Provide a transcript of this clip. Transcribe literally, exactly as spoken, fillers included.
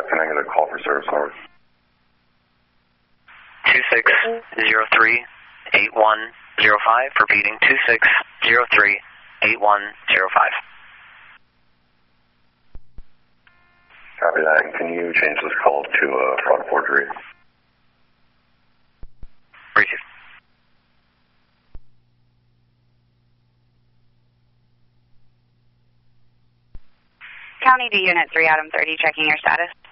can I get a call for service number? two six zero three eight one zero five, repeating two six zero three eight one zero five. Copy that. And can you change this call to uh, fraud forgery? Receive. County to Unit three, Adam thirty, checking your status.